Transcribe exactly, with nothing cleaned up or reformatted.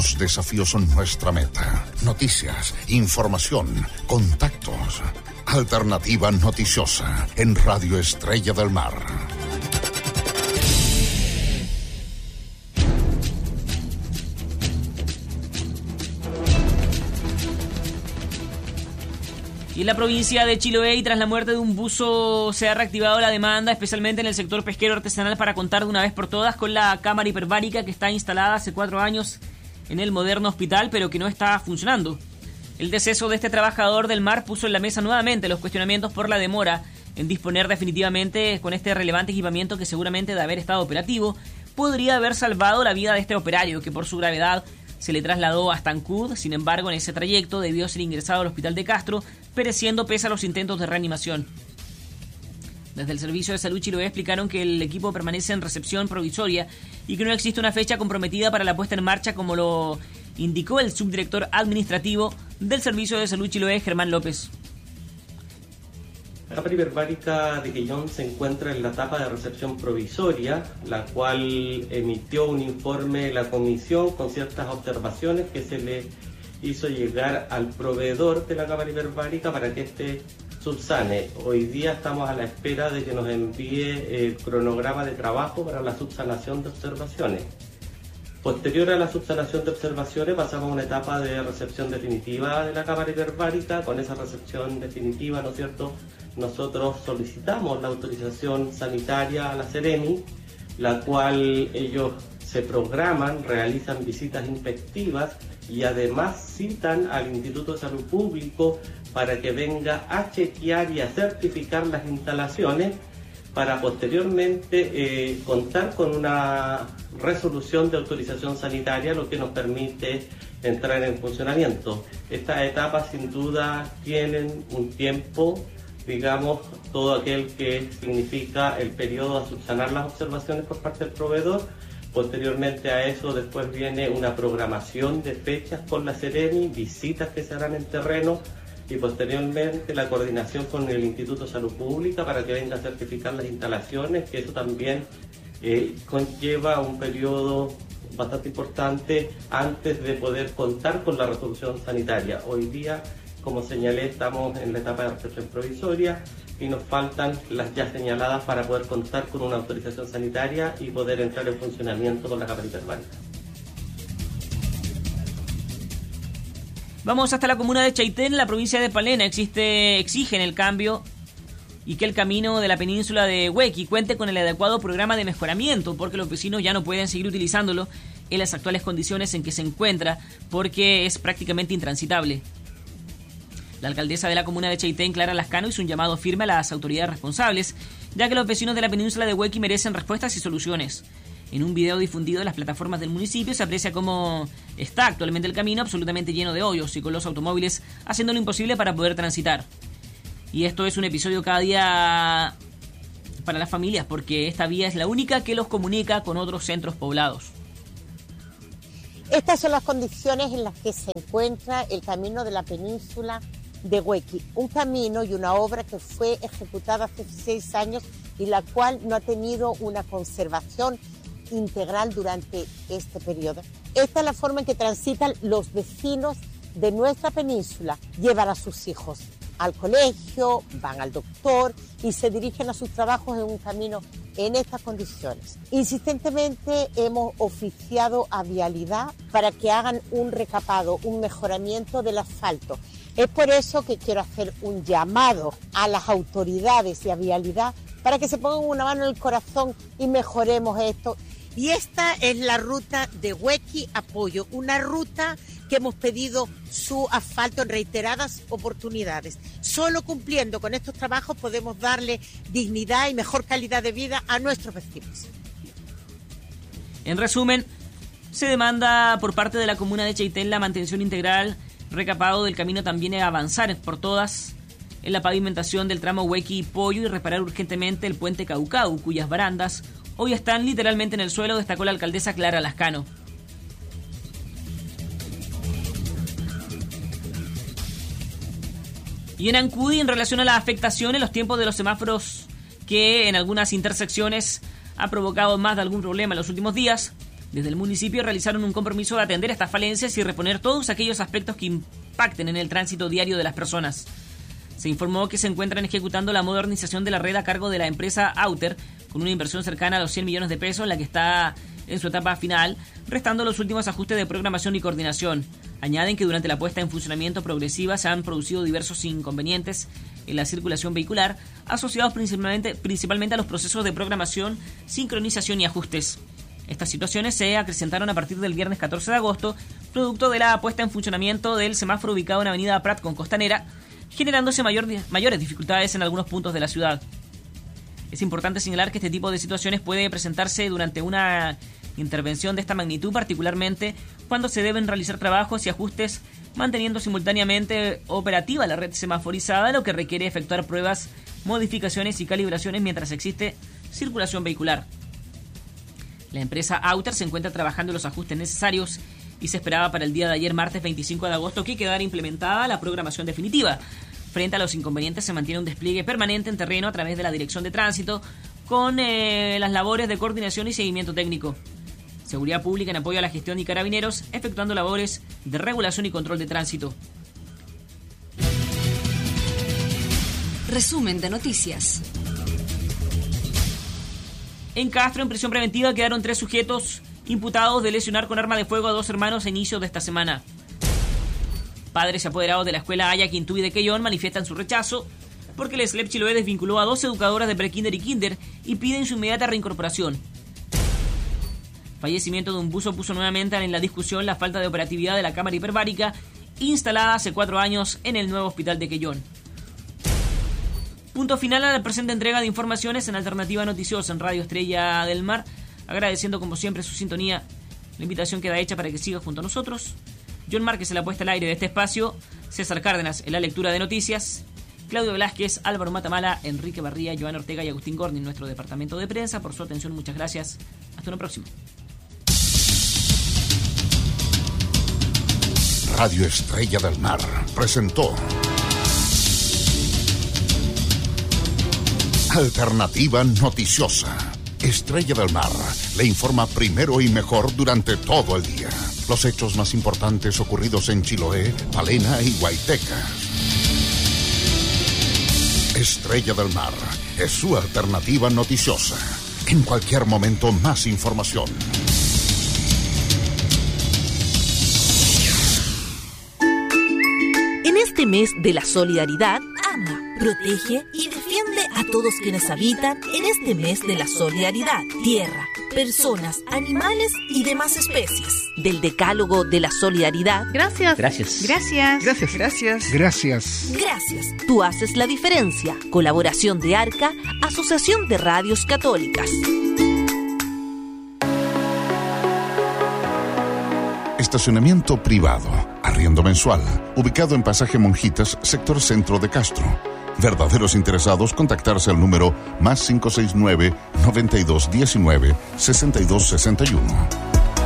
Los desafíos son nuestra meta. Noticias, información, contactos. Alternativa noticiosa en Radio Estrella del Mar. Y en la provincia de Chiloé, y tras la muerte de un buzo, se ha reactivado la demanda, especialmente en el sector pesquero artesanal, para contar de una vez por todas con la cámara hiperbárica que está instalada hace cuatro años en el moderno hospital, pero que no está funcionando. El deceso de este trabajador del mar puso en la mesa nuevamente los cuestionamientos por la demora en disponer definitivamente con este relevante equipamiento que, seguramente de haber estado operativo, podría haber salvado la vida de este operario, que por su gravedad se le trasladó hasta Ancud. Sin embargo, en ese trayecto debió ser ingresado al hospital de Castro, pereciendo pese a los intentos de reanimación. Desde el Servicio de Salud Chiloé explicaron que el equipo permanece en recepción provisoria y que no existe una fecha comprometida para la puesta en marcha, como lo indicó el subdirector administrativo del Servicio de Salud Chiloé, Germán López. La cámara hiperbárica de Quellón se encuentra en la etapa de recepción provisoria, la cual emitió un informe la comisión con ciertas observaciones que se le hizo llegar al proveedor de la cámara hiperbárica para que éste subsane. Hoy día estamos a la espera de que nos envíe el cronograma de trabajo para la subsanación de observaciones. Posterior a la subsanación de observaciones pasamos a una etapa de recepción definitiva de la cámara hiperbárica. Con esa recepción definitiva, ¿no es cierto?, nosotros solicitamos la autorización sanitaria a la Seremi, la cual ellos se programan, realizan visitas inspectivas y además citan al Instituto de Salud Público para que venga a chequear y a certificar las instalaciones, para posteriormente eh, contar con una resolución de autorización sanitaria, lo que nos permite entrar en funcionamiento. Estas etapas sin duda tienen un tiempo, digamos, todo aquel que significa el periodo a subsanar las observaciones por parte del proveedor. Posteriormente a eso, después viene una programación de fechas con la Seremi, visitas que se harán en terreno, y posteriormente la coordinación con el Instituto de Salud Pública para que venga a certificar las instalaciones, que eso también eh, conlleva un periodo bastante importante antes de poder contar con la resolución sanitaria. Hoy día, como señalé, estamos en la etapa de recepción provisoria y nos faltan las ya señaladas para poder contar con una autorización sanitaria y poder entrar en funcionamiento con la cámara hiperbárica. Vamos hasta la comuna de Chaitén, en la provincia de Palena. Existe, exigen el cambio y que el camino de la península de Huequi cuente con el adecuado programa de mejoramiento, porque los vecinos ya no pueden seguir utilizándolo en las actuales condiciones en que se encuentra, porque es prácticamente intransitable. La alcaldesa de la comuna de Chaitén, Clara Lascano, hizo un llamado firme a las autoridades responsables, ya que los vecinos de la península de Huequi merecen respuestas y soluciones. En un video difundido en las plataformas del municipio se aprecia cómo está actualmente el camino, absolutamente lleno de hoyos y con los automóviles haciéndolo imposible para poder transitar. Y esto es un episodio cada día para las familias, porque esta vía es la única que los comunica con otros centros poblados. Estas son las condiciones en las que se encuentra el camino de la península de Huequi, un camino y una obra que fue ejecutada hace seis años y la cual no ha tenido una conservación integral durante este periodo. Esta es la forma en que transitan los vecinos de nuestra península. Llevan a sus hijos al colegio, van al doctor y se dirigen a sus trabajos en un camino en estas condiciones. Insistentemente hemos oficiado a Vialidad para que hagan un recapado, un mejoramiento del asfalto. Es por eso que quiero hacer un llamado a las autoridades y a Vialidad para que se pongan una mano en el corazón y mejoremos esto. Y esta es la ruta de Huequi a Pollo, una ruta que hemos pedido su asfalto en reiteradas oportunidades. Solo cumpliendo con estos trabajos podemos darle dignidad y mejor calidad de vida a nuestros vecinos. En resumen, se demanda por parte de la comuna de Chaitén la mantención integral, recapado del camino, también a avanzar por todas en la pavimentación del tramo Huequi y Pollo y reparar urgentemente el puente Caucau, cuyas barandas hoy están literalmente en el suelo, destacó la alcaldesa Clara Lascano. Y en Ancudi, en relación a la afectación en los tiempos de los semáforos, que en algunas intersecciones ha provocado más de algún problema en los últimos días, Desde el municipio realizaron un compromiso de atender estas falencias y reponer todos aquellos aspectos que impacten en el tránsito diario de las personas. Se informó que se encuentran ejecutando la modernización de la red a cargo de la empresa Outer, con una inversión cercana a los cien millones de pesos, la que está en su etapa final, restando los últimos ajustes de programación y coordinación. Añaden que durante la puesta en funcionamiento progresiva se han producido diversos inconvenientes en la circulación vehicular, asociados principalmente, principalmente a los procesos de programación, sincronización y ajustes. Estas situaciones se acrecentaron a partir del viernes catorce de agosto, producto de la puesta en funcionamiento del semáforo ubicado en Avenida Prat con Costanera, generándose mayor, mayores dificultades en algunos puntos de la ciudad. Es importante señalar que este tipo de situaciones puede presentarse durante una intervención de esta magnitud, particularmente cuando se deben realizar trabajos y ajustes manteniendo simultáneamente operativa la red semaforizada, lo que requiere efectuar pruebas, modificaciones y calibraciones mientras existe circulación vehicular. La empresa Outer se encuentra trabajando los ajustes necesarios y se esperaba para el día de ayer, martes veinticinco de agosto, que quedara implementada la programación definitiva. Frente a los inconvenientes se mantiene un despliegue permanente en terreno a través de la Dirección de Tránsito con eh, las labores de coordinación y seguimiento técnico. Seguridad Pública en apoyo a la gestión y Carabineros efectuando labores de regulación y control de tránsito. Resumen de noticias. En Castro, en prisión preventiva, quedaron tres sujetos imputados de lesionar con arma de fuego a dos hermanos a inicios de esta semana. Padres y apoderados de la escuela Aya Quintuy de Quellón manifiestan su rechazo porque el S L E P Chiloé desvinculó a dos educadoras de prekinder y kinder y piden su inmediata reincorporación. Fallecimiento de un buzo puso nuevamente en la discusión la falta de operatividad de la cámara hiperbárica instalada hace cuatro años en el nuevo hospital de Quellón. Punto final a la presente entrega de informaciones en Alternativa Noticiosa en Radio Estrella del Mar, agradeciendo como siempre su sintonía. La invitación queda hecha para que siga junto a nosotros. John Márquez en la puesta al aire de este espacio, César Cárdenas en la lectura de noticias, Claudio Velázquez, Álvaro Matamala, Enrique Barría, Joan Ortega y Agustín Gorni en nuestro departamento de prensa. Por su atención, muchas gracias. Hasta una próxima. Radio Estrella del Mar presentó Alternativa Noticiosa. Estrella del Mar le informa primero y mejor durante todo el día. Los hechos más importantes ocurridos en Chiloé, Palena y Guaitecas. Estrella del Mar es su alternativa noticiosa. En cualquier momento, más información. En este mes de la solidaridad, ama, protege y defiende a todos quienes habitan en este mes de la solidaridad. Tierra, personas, animales y demás especies. Del Decálogo de la Solidaridad. Gracias. Gracias. Gracias. Gracias. Gracias. Gracias. Gracias. Tú haces la diferencia. Colaboración de ARCA, Asociación de Radios Católicas. Estacionamiento privado, arriendo mensual, ubicado en Pasaje Monjitas, sector centro de Castro. Verdaderos interesados, contactarse al número más cinco seis nueve, noventa y dos diecinueve, sesenta y dos sesenta y uno.